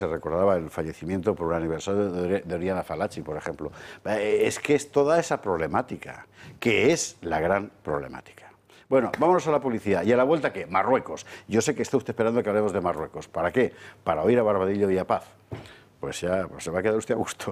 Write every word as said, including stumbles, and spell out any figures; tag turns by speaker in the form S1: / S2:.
S1: Se recordaba el fallecimiento por un aniversario de Oriana Fallaci, por ejemplo. Es que es toda esa problemática, que es la gran problemática. Bueno, vámonos a la publicidad. ¿Y a la vuelta qué? Marruecos. Yo sé que está usted esperando que hablemos de Marruecos. ¿Para qué? Para oír a Barbadillo y a Paz. Pues ya pues se va a quedar usted a gusto.